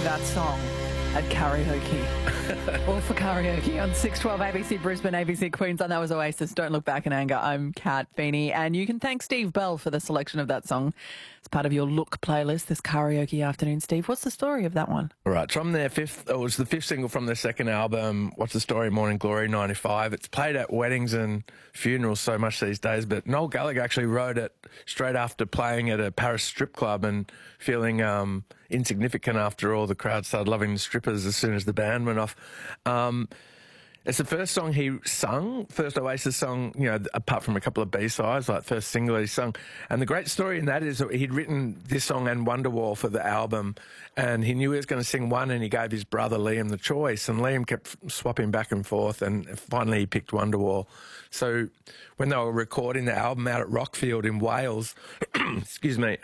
that song at karaoke. All for karaoke on 612 ABC Brisbane, ABC Queensland. That was Oasis. Don't Look Back in Anger. I'm Kat Feeney, and you can thank Steve Bell for the selection of that song. It's part of your Look playlist this karaoke afternoon. Steve, what's the story of that one? Right, it's from their fifth. It was the fifth single from their second album. What's the Story? Morning Glory '95. It's played at weddings and funerals so much these days. But Noel Gallagher actually wrote it straight after playing at a Paris strip club and feeling insignificant after all the crowd started loving the strippers as soon as the band went off. It's the first song he sung, first Oasis song, you know, apart from a couple of B-sides, like first single he sung. And the great story in that is that he'd written this song and Wonderwall for the album, and he knew he was going to sing one, and he gave his brother Liam the choice, and Liam kept swapping back and forth, and finally he picked Wonderwall. So when they were recording the album out at Rockfield in Wales, excuse me,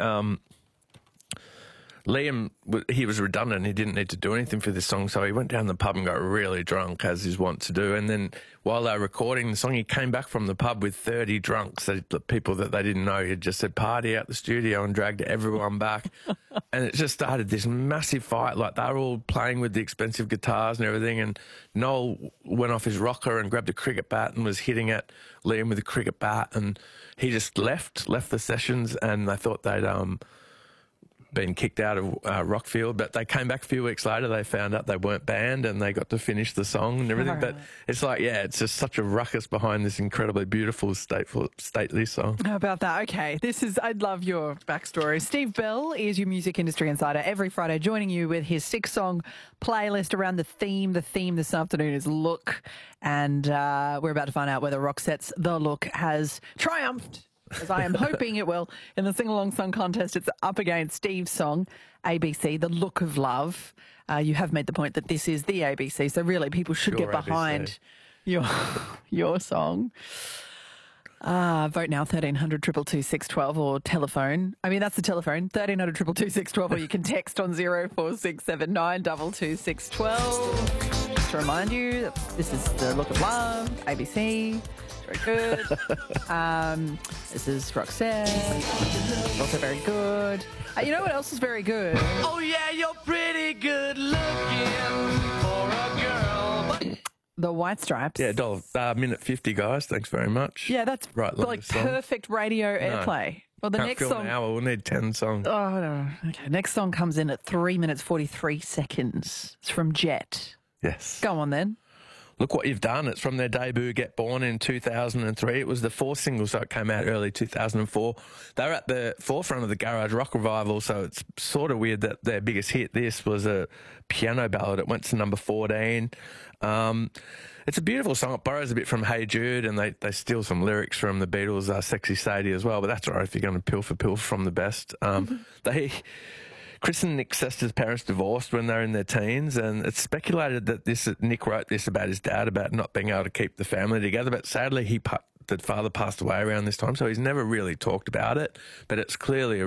Liam, he was redundant. He didn't need to do anything for this song, so he went down the pub and got really drunk, as he's wont to do. And then while they were recording the song, he came back from the pub with 30 drunks, people that they didn't know. He just said, party out the studio, and dragged everyone back. And it just started this massive fight. Like, they were all playing with the expensive guitars and everything, and Noel went off his rocker and grabbed a cricket bat and was hitting at Liam with a cricket bat, and he just left the sessions, and they thought they'd been kicked out of Rockfield, but they came back a few weeks later. They found out they weren't banned, and they got to finish the song and everything. But it's like, yeah, it's just such a ruckus behind this incredibly beautiful, stately song. How about that? Okay, I'd love your backstory. Steve Bell is your music industry insider every Friday, joining you with his 6-song playlist around the theme. The theme this afternoon is Look, and we're about to find out whether Roxette's The Look has triumphed, as I am hoping it will, in the sing-along song contest. It's up against Steve's song, ABC, The Look of Love. You have made the point that this is the ABC, so really people should get behind your song. Vote now, 1300 222 612, or telephone. I mean, that's the telephone, 1300 222 612, or you can text on 0467 222 612. Just to remind you, that this is The Look of Love, ABC. Very good. This is Roxette. Also very good. You know what else is very good? Oh yeah, you're pretty good looking for a girl. The White Stripes. Yeah, minute 50, guys. Thanks very much. Yeah, that's right, like perfect radio airplay. Well, the Can't next fill song. An hour. We'll need 10 songs. Oh no. Okay, next song comes in at 3 minutes 43 seconds. It's from Jet. Yes. Go on then. Look What You've Done. It's from their debut, Get Born, in 2003. It was the fourth single, so it came out early 2004. They were at the forefront of the garage rock revival, so it's sort of weird that their biggest hit, this, was a piano ballad. It went to number 14. It's a beautiful song. It borrows a bit from Hey Jude, and they steal some lyrics from the Beatles' Sexy Sadie as well, but that's all right if you're going to pilfer from the best. Chris and Nick Sester's parents divorced when they were in their teens, and it's speculated that Nick wrote this about his dad, about not being able to keep the family together, but sadly that father passed away around this time, so he's never really talked about it, but it's clearly a